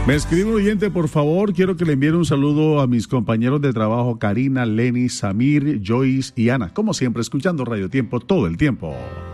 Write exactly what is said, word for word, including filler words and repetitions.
Me escribe un oyente, por favor, quiero que le envíen un saludo a mis compañeros de trabajo, Karina, Lenny, Samir, Joyce y Ana. Como siempre, escuchando Radio Tiempo todo el tiempo.